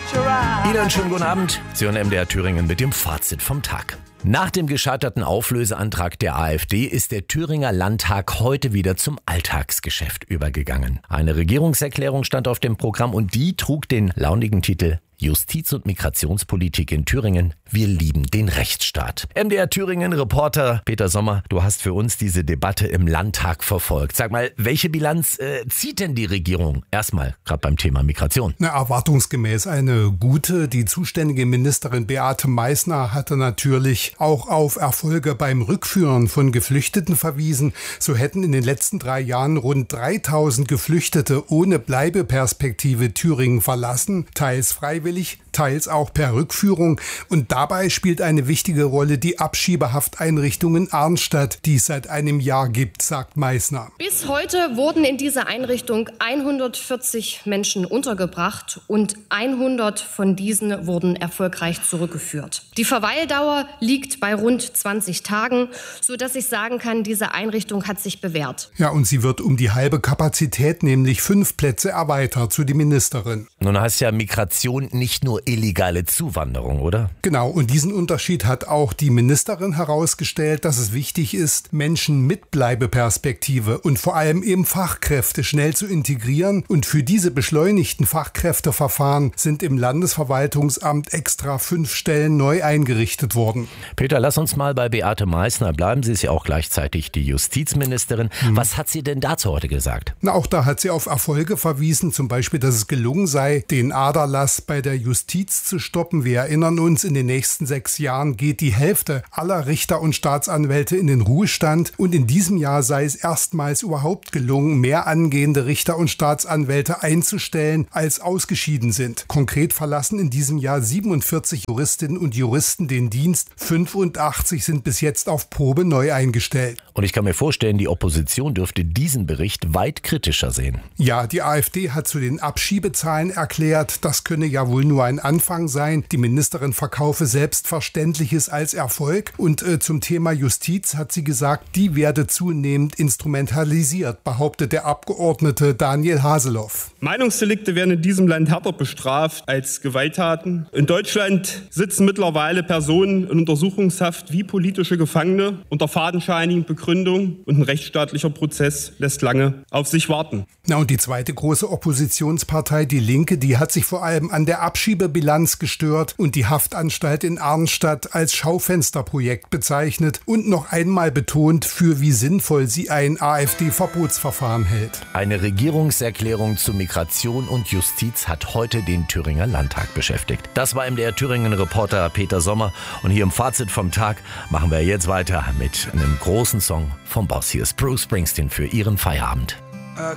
Ihnen einen schönen guten Abend. Sie hören MDR Thüringen mit dem Fazit vom Tag. Nach dem gescheiterten Auflöseantrag der AfD ist der Thüringer Landtag heute wieder zum Alltagsgeschäft übergegangen. Eine Regierungserklärung stand auf dem Programm und die trug den launigen Titel Justiz- und Migrationspolitik in Thüringen. Wir lieben den Rechtsstaat. MDR Thüringen Reporter Peter Sommer, du hast für uns diese Debatte im Landtag verfolgt. Sag mal, welche Bilanz zieht denn die Regierung? Erstmal, gerade beim Thema Migration. Erwartungsgemäß eine gute. Die zuständige Ministerin Beate Meißner hatte natürlich auch auf Erfolge beim Rückführen von Geflüchteten verwiesen. So hätten in den letzten 3 Jahren rund 3000 Geflüchtete ohne Bleibeperspektive Thüringen verlassen, teils freiwillig, teils auch per Rückführung. Und dabei spielt eine wichtige Rolle die Abschiebehafteinrichtung in Arnstadt, die es seit einem Jahr gibt, sagt Meißner. Bis heute wurden in dieser Einrichtung 140 Menschen untergebracht und 100 von diesen wurden erfolgreich zurückgeführt. Die Verweildauer liegt bei rund 20 Tagen, sodass ich sagen kann, diese Einrichtung hat sich bewährt. Ja, und sie wird um die halbe Kapazität, nämlich 5 Plätze, erweitert, zu die Ministerin. Nun heißt ja Migration nicht nur illegale Zuwanderung, oder? Genau, und diesen Unterschied hat auch die Ministerin herausgestellt, dass es wichtig ist, Menschen mit Bleibeperspektive und vor allem eben Fachkräfte schnell zu integrieren. Und für diese beschleunigten Fachkräfteverfahren sind im Landesverwaltungsamt extra 5 Stellen neu eingerichtet worden. Peter, lass uns mal bei Beate Meißner bleiben. Sie ist ja auch gleichzeitig die Justizministerin. Was hat sie denn dazu heute gesagt? Auch da hat sie auf Erfolge verwiesen, zum Beispiel, dass es gelungen sei, den Aderlass bei der Justiz zu stoppen. Wir erinnern uns, in den nächsten 6 Jahren geht die Hälfte aller Richter und Staatsanwälte in den Ruhestand. Und in diesem Jahr sei es erstmals überhaupt gelungen, mehr angehende Richter und Staatsanwälte einzustellen, als ausgeschieden sind. Konkret verlassen in diesem Jahr 47 Juristinnen und Juristen den Dienst. 85 sind bis jetzt auf Probe neu eingestellt. Und ich kann mir vorstellen, die Opposition dürfte diesen Bericht weit kritischer sehen. Ja, die AfD hat zu den Abschiebezahlen erklärt, das könne ja wohl nur ein Anfang sein. Die Ministerin verkaufe Selbstverständliches als Erfolg. Und zum Thema Justiz hat sie gesagt, die werde zunehmend instrumentalisiert, behauptet der Abgeordnete Daniel Haseloff. Meinungsdelikte werden in diesem Land härter bestraft als Gewalttaten. In Deutschland sitzen mittlerweile Personen in Untersuchungshaft wie politische Gefangene unter fadenscheinigen Begründungen und ein rechtsstaatlicher Prozess lässt lange auf sich warten. Und die zweite große Oppositionspartei, die Linke, die hat sich vor allem an der Abschiebebilanz gestört und die Haftanstalt in Arnstadt als Schaufensterprojekt bezeichnet und noch einmal betont, für wie sinnvoll sie ein AfD-Verbotsverfahren hält. Eine Regierungserklärung zu Migration und Justiz hat heute den Thüringer Landtag beschäftigt. Das war MDR Thüringen Reporter Peter Sommer und hier im Fazit vom Tag machen wir jetzt weiter mit einem großen Song vom Boss. Hier ist Bruce Springsteen für Ihren Feierabend.